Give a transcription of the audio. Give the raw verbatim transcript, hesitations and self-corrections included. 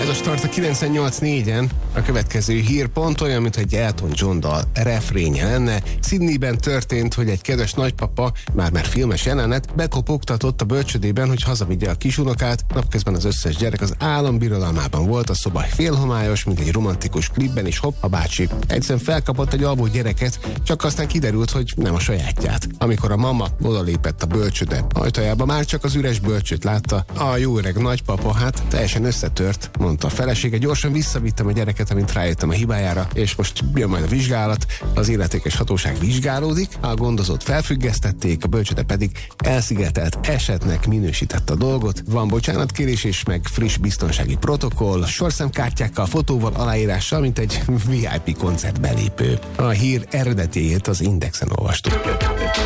Ez a start a kilencvennyolc négyen. A következő hír pont olyan, mint egy Elton John dal refrénye lenne. Sydneyben történt, hogy egy kedves nagypapa, már-már filmes jelenet, bekopogtatott a bölcsödében, hogy hazavigye a kisunokát. Napközben az összes gyerek az álom birodalmában volt, a szoba félhomályos, mint egy romantikus klipben, és hopp, a bácsi egyszerűen felkapott egy alvó gyereket, csak aztán kiderült, hogy nem a sajátját. Amikor a mama odalépett a bölcsöde ajtajába, már csak az üres bölcsőt látta. A jó öreg nagypapa hát teljesen összetört, mondta a felesége. Gyorsan visszavittem a gyereket, amint rájöttem a hibájára, és most jön majd a vizsgálat. Az illetékes hatóság vizsgálódik, a gondozót felfüggesztették, a bölcsöde pedig elszigetelt esetnek minősítette a dolgot. Van bocsánatkérés és meg friss biztonsági protokoll, sorszámkártyákkal, fotóval, aláírással, mint egy vé i pé koncert belépő. A hír eredetjét az Indexen olvastuk.